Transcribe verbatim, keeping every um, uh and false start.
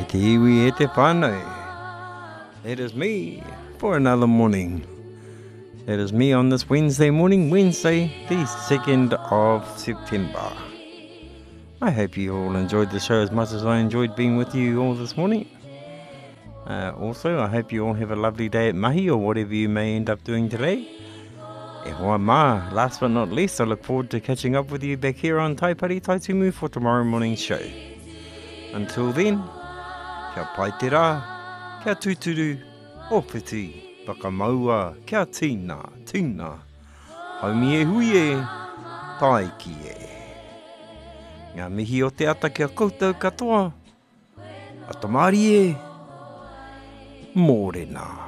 Te iwi e te whānau. It is me for another morning. It is me on this Wednesday morning, Wednesday the second of September. I hope you all enjoyed the show as much as I enjoyed being with you all this morning. Uh, also, I hope you all have a lovely day at mahi or whatever you may end up doing today. E hoa mā, last but not least, I look forward to catching up with you back here on Taipari Taitumu for tomorrow morning's show. Until then, kia pai te rā, kia tūturu, opiti, whakamaua, kia tīna, tīna, haumi e hui e, tai ki e. Ngā mihi o te ata kia koutou katoa, atamari e, mōrena.